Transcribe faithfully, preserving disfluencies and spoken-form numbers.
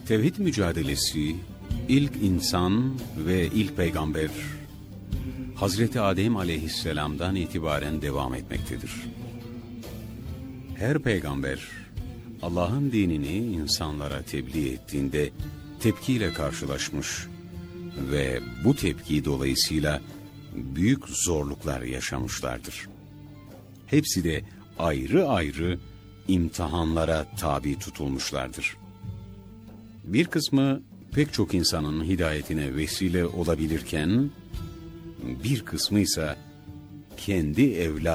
Tevhid mücadelesi, ilk insan ve ilk peygamber Hazreti Adem aleyhisselam'dan itibaren devam etmektedir. Her peygamber Allah'ın dinini insanlara tebliğ ettiğinde tepkiyle karşılaşmış ve bu tepki dolayısıyla büyük zorluklar yaşamışlardır. Hepsi de ayrı ayrı imtihanlara tabi tutulmuşlardır. Bir kısmı pek çok insanın hidayetine vesile olabilirken, bir kısmı ise kendi evladı